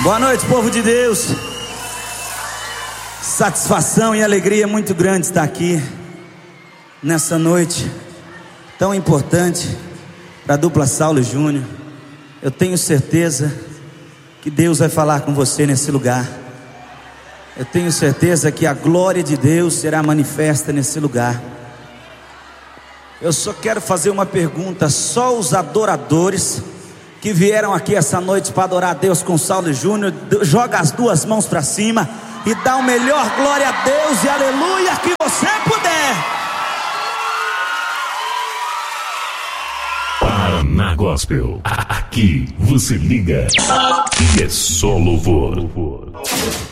Boa noite, povo de Deus. Satisfação e alegria muito grande estar aqui nessa noite tão importante para a dupla Saulo Júnior. Eu tenho certeza que Deus vai falar com você nesse lugar. Eu tenho certeza que a glória de Deus será manifesta nesse lugar. Eu só quero fazer uma pergunta: só os adoradores que vieram aqui essa noite para adorar a Deus com Saulo Júnior, joga as duas mãos para cima e dá o melhor glória a Deus e aleluia que você puder. Paraná Gospel, aqui você liga e é só louvor.